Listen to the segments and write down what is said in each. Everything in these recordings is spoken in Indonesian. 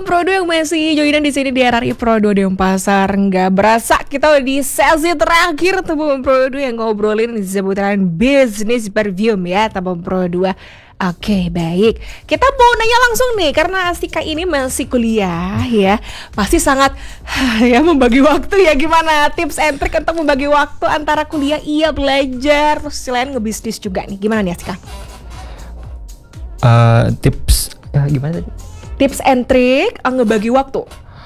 Pro 2 yang masih joinan di sini di RRI Pro 2 Denpasar. Nggak berasa kita udah di sesi terakhir Teman Pro 2 yang ngobrolin seputaran bisnis perfume ya Teman Pro 2. Oke, baik. Kita mau nanya langsung nih karena Astika ini masih kuliah ya. Pasti sangat ya membagi waktu ya. Gimana tips and trick untuk membagi waktu antara kuliah belajar terus selain ngebisnis juga nih. Gimana nih Astika? Tips gimana tadi? Tips and trick ngebagi waktu.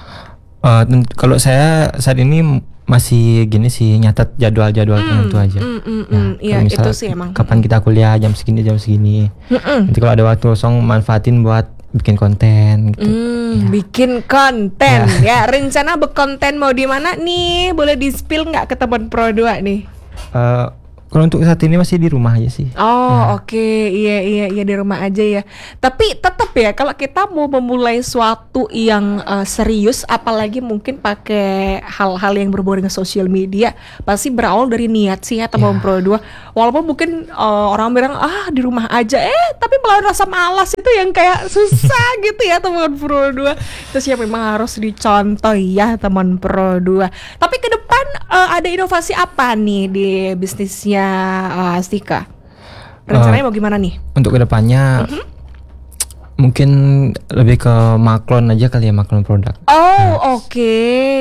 Kalau saya saat ini masih gini sih, nyatet jadwal-jadwal tertentu aja. Iya, itu sih emang. Kapan kita kuliah, jam segini. Nanti kalau ada waktu kosong manfaatin buat bikin konten gitu. Bikin konten ya. Rencana berkonten mau di mana nih? Boleh di-spill nggak ke teman Pro 2 nih? Kalau untuk saat ini masih di rumah aja sih. Oke. Iya di rumah aja ya. Tapi tetap ya kalau kita mau memulai suatu yang serius, apalagi mungkin pakai hal-hal yang berhubungan dengan sosial media, pasti berawal dari niat sih ya teman Pro 2. Walaupun mungkin orang bilang di rumah aja, tapi melawan rasa malas itu yang kayak susah gitu ya teman Pro 2. Itu sih yang memang harus dicontoh ya teman Pro 2. Tapi ke depan ada inovasi apa nih di bisnisnya Astika? Rencananya mau gimana nih? Untuk kedepannya mungkin lebih ke maklon aja kali ya, maklon produk. Oke.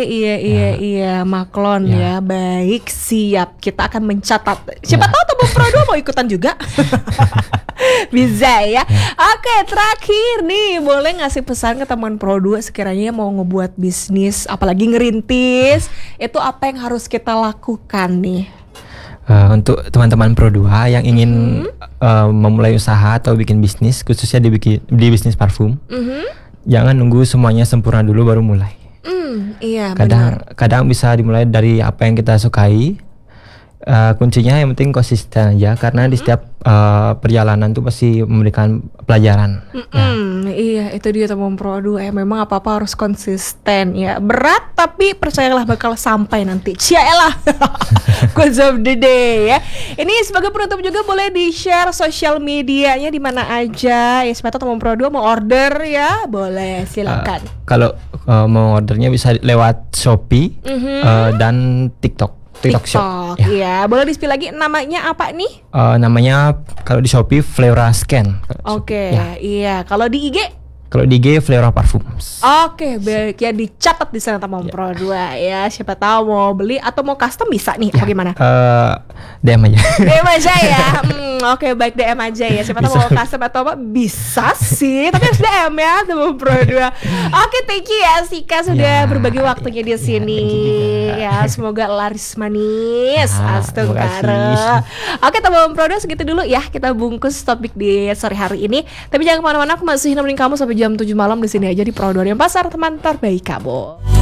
Iya maklon ya. Baik, siap. Kita akan mencatat. Siapa tahu teman Pro 2 mau ikutan juga. Bisa ya. Oke, terakhir nih, boleh ngasih pesan ke teman Pro 2 sekiranya mau ngebuat bisnis, apalagi ngerintis, itu apa yang harus kita lakukan nih? Untuk teman-teman Pro 2 yang ingin memulai usaha atau bikin bisnis, khususnya di bisnis parfum, jangan nunggu semuanya sempurna dulu baru mulai. Iya, kadang bisa dimulai dari apa yang kita sukai. Kuncinya yang penting konsisten aja, karena di setiap perjalanan tuh pasti memberikan pelajaran. Iya, itu dia teman Pro 2 ya. Memang apa-apa harus konsisten ya. Berat tapi percayalah bakal sampai nanti. Cialah. Quotes of the day ya. Ini sebagai penutup juga boleh di-share sosial medianya di mana aja. Ya siapa tahu teman Pro 2 mau order ya, boleh silakan. Kalau mau ordernya bisa lewat Shopee dan TikTok Shop. Iya. Boleh di-spill lagi namanya apa nih? Namanya kalau di Shopee Flora Scan. Oke. Iya. Kalau di IG? Kalau di IG Flora Parfums. Oke, baik ya, dicatat di sana teman Pro 2 ya. Siapa tahu mau beli atau mau custom bisa nih. Bagaimana? DM aja. DM aja ya. Oke, baik, DM aja ya. Siapa tahu mau custom atau apa bisa sih, tapi harus DM ya teman Pro 2. Oke, thank you ya Astika sudah berbagi waktunya di sini. Ya, semoga laris manis. Astaga. Oke, teman Pro 2 segitu dulu ya. Kita bungkus topik di sore hari ini. Tapi jangan kemana-mana, aku masih nemenin kamu sampai jam 7 malam di sini aja di Pro 2 Denpasar, teman terbaik kamu.